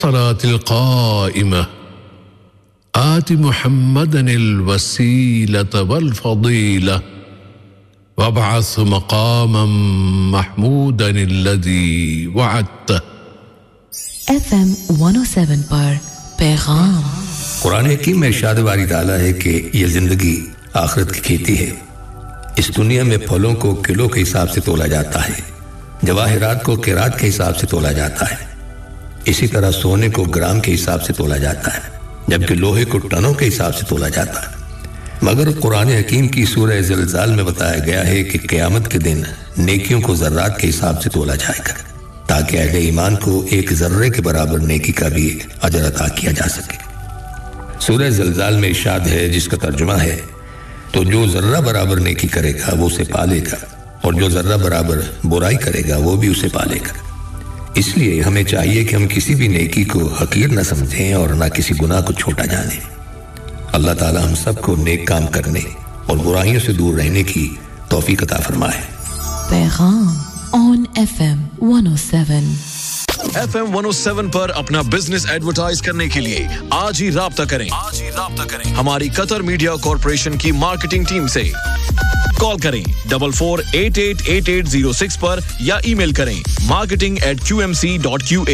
الصلاة القائمة آت محمدا الوسيلة والفضيلة وابعث مقاما محمودا الذي وعدته FM 107 پر پیغام قرآن حکیم میں ارشاد باری تعالیٰ ہے کہ یہ زندگی آخرت کی کھیتی ہے. اس دنیا میں پھلوں کو کلو کے حساب سے تولا جاتا ہے, جواہرات کو قیرات کے حساب سے تولا جاتا ہے, اسی طرح سونے کو گرام کے حساب سے تولا جاتا ہے, جبکہ لوہے کو ٹنوں کے حساب سے تولا جاتا ہے. مگر قرآن حکیم کی سورہ زلزال میں بتایا گیا ہے کہ قیامت کے دن نیکیوں کو ذرات کے حساب سے تولا جائے گا, تاکہ اہل ایمان کو ایک ذرے کے برابر نیکی کا بھی اجر عطا کیا جا سکے. سورہ زلزال میں ارشاد ہے, جس کا ترجمہ ہے تو جو ذرہ برابر نیکی کرے گا وہ اسے پالے گا, اور جو ذرہ برابر برائی کرے گا وہ بھی اسے پالے گا. اس لیے ہمیں چاہیے کہ ہم کسی بھی نیکی کو حقیر نہ سمجھیں اور نہ کسی گناہ کو چھوٹا جانیں. اللہ تعالی ہم سب کو نیک کام کرنے اور برائیوں سے دور رہنے کی توفیق عطا فرمائے. پیغام on FM 107. FM 107 پر اپنا بزنس ایڈورٹائز کرنے کے لیے آج ہی رابطہ کریں. ہماری قطر میڈیا کارپوریشن کی مارکیٹنگ ٹیم سے کال کریں 44888806 پر یا ای میل کریں marketing@qmc.qa.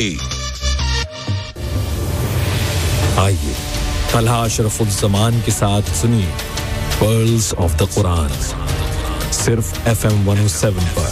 آئیے طلحہ اشرف الزمان کے ساتھ سنیے پرلز آف دا قرآن صرف FM 107 پر.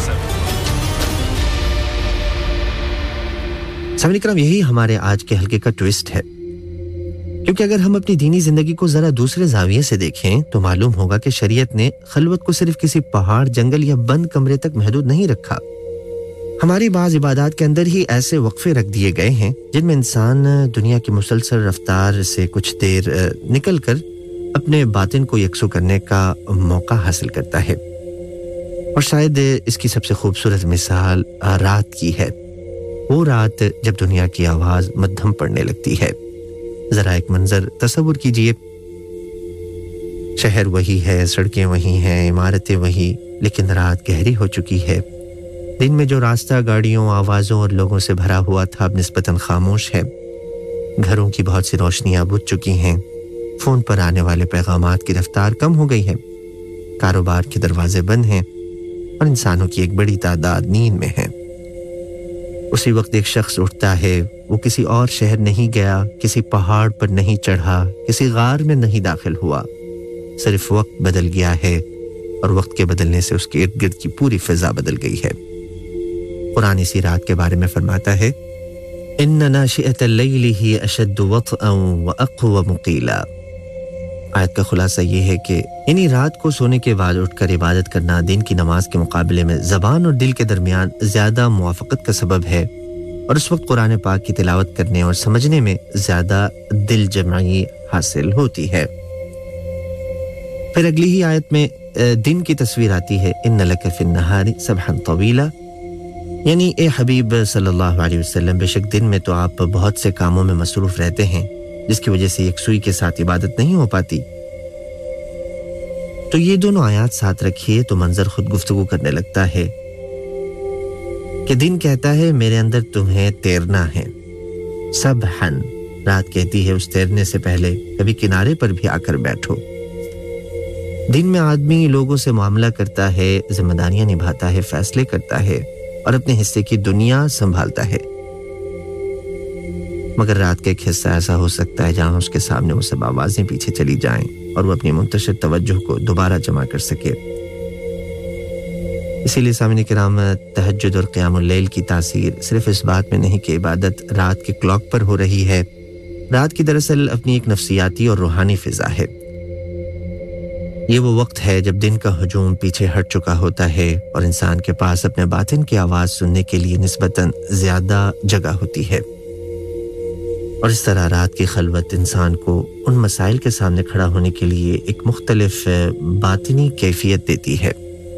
سامعین کرام, یہی ہمارے آج کے حلقے کا ٹویسٹ ہے, کیونکہ اگر ہم اپنی دینی زندگی کو ذرا دوسرے زاویے سے دیکھیں تو معلوم ہوگا کہ شریعت نے خلوت کو صرف کسی پہاڑ, جنگل یا بند کمرے تک محدود نہیں رکھا. ہماری بعض عبادات کے اندر ہی ایسے وقفے رکھ دیے گئے ہیں جن میں انسان دنیا کی مسلسل رفتار سے کچھ دیر نکل کر اپنے باطن کو یکسو کرنے کا موقع حاصل کرتا ہے. اور شاید اس کی سب سے خوبصورت مثال رات کی ہے. وہ رات جب دنیا کی آواز مدھم پڑنے لگتی ہے. ذرا ایک منظر تصور کیجئے, شہر وہی ہے, سڑکیں وہی ہیں, عمارتیں وہی, لیکن رات گہری ہو چکی ہے. دن میں جو راستہ گاڑیوں, آوازوں اور لوگوں سے بھرا ہوا تھا اب نسبتاً خاموش ہے. گھروں کی بہت سی روشنیاں بجھ چکی ہیں, فون پر آنے والے پیغامات کی رفتار کم ہو گئی ہے, کاروبار کے دروازے بند ہیں اور انسانوں کی ایک بڑی تعداد نیند میں ہے. اسی وقت ایک شخص اٹھتا ہے. وہ کسی اور شہر نہیں گیا, کسی پہاڑ پر نہیں چڑھا, کسی غار میں نہیں داخل ہوا, صرف وقت بدل گیا ہے, اور وقت کے بدلنے سے اس کے ارد گرد کی پوری فضا بدل گئی ہے. قرآن اسی رات کے بارے میں فرماتا ہے, ان ناشئۃ اللیل ہی اشد وطئا واقوم قیلا. آیت کا خلاصہ یہ ہے کہ یعنی رات کو سونے کے بعد اٹھ کر عبادت کرنا دن کی نماز کے مقابلے میں زبان اور دل کے درمیان زیادہ موافقت کا سبب ہے, اور اس وقت قرآن پاک کی تلاوت کرنے اور سمجھنے میں زیادہ دل جمعی حاصل ہوتی ہے. پھر اگلی ہی آیت میں دن کی تصویر آتی ہے, ان لک فی النہار سبحا طویلا, یعنی اے حبیب صلی اللہ علیہ وسلم, بے شک دن میں تو آپ بہت سے کاموں میں مصروف رہتے ہیں جس کی وجہ سے یکسوئی کے ساتھ عبادت نہیں ہو پاتی. تو یہ دونوں آیات ساتھ رکھیے تو منظر خود گفتگو کرنے لگتا ہے کہ دن کہتا ہے میرے اندر تمہیں تیرنا ہے, سبحن, رات کہتی ہے اس تیرنے سے پہلے کبھی کنارے پر بھی آ کر بیٹھو. دن میں آدمی لوگوں سے معاملہ کرتا ہے, ذمہ داریاں نبھاتا ہے, فیصلے کرتا ہے اور اپنے حصے کی دنیا سنبھالتا ہے. مگر رات کا ایک حصہ ایسا ہو سکتا ہے جہاں اس کے سامنے وہ سب آوازیں پیچھے چلی جائیں اور وہ اپنی منتشر توجہ کو دوبارہ جمع کر سکے. اسی لیے سامعین کرام, تہجد اور قیام اللیل کی تاثیر صرف اس بات میں نہیں کہ عبادت رات کے کلاک پر ہو رہی ہے. رات کی دراصل اپنی ایک نفسیاتی اور روحانی فضا ہے. یہ وہ وقت ہے جب دن کا ہجوم پیچھے ہٹ چکا ہوتا ہے اور انسان کے پاس اپنے باطن کی آواز سننے کے لیے نسبتاً زیادہ جگہ ہوتی ہے. اور اس طرح رات کی خلوت انسان کو ان مسائل کے سامنے کھڑا ہونے کے لیے ایک مختلف باطنی کیفیت دیتی ہے.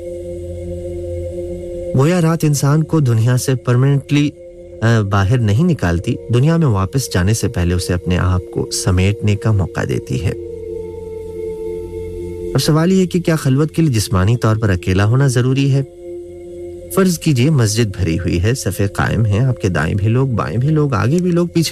گویا رات انسان کو دنیا سے پرماننٹلی باہر نہیں نکالتی, دنیا میں واپس جانے سے پہلے اسے اپنے آپ کو سمیٹنے کا موقع دیتی ہے. اب سوال یہ ہے کہ کیا خلوت کے لیے جسمانی طور پر اکیلا ہونا ضروری ہے؟ فرض کیجئے مسجد بھری ہوئی ہے, صفیں قائم ہیں, آپ کے دائیں بھی لوگ, بائیں بھی لوگ, آگے بھی لوگ, پیچھے